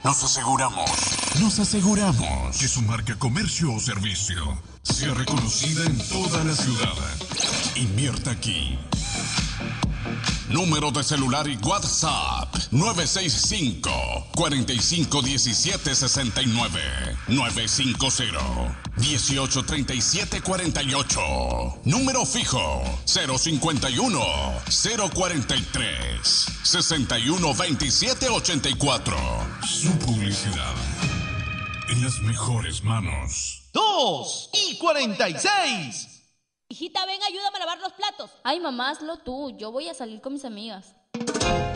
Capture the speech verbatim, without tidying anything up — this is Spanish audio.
Nos aseguramos, nos aseguramos que su marca, comercio o servicio sea reconocida en toda la ciudad. Invierta aquí. Número de celular y WhatsApp nueve seis cinco, cuatro cinco uno siete seis nueve, nueve cinco cero, uno ocho tres siete cuatro ocho. Número fijo cero cinco uno, cero cuatro tres, seis uno dos siete ocho cuatro. Su publicidad en las mejores manos. Dos y cuarenta y seis. Hijita, ven, ayúdame a lavar los platos. Ay, mamá, hazlo tú. Yo voy a salir con mis amigas.